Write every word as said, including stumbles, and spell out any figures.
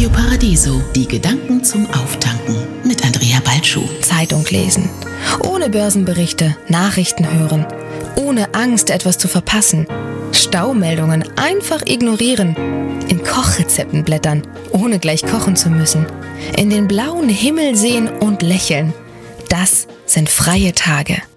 Radio Paradiso, die Gedanken zum Auftanken mit Andrea Balschuh. Zeitung lesen, ohne Börsenberichte, Nachrichten hören, ohne Angst, etwas zu verpassen. Staumeldungen einfach ignorieren. In Kochrezepten blättern, ohne gleich kochen zu müssen. In den blauen Himmel sehen und lächeln. Das sind freie Tage.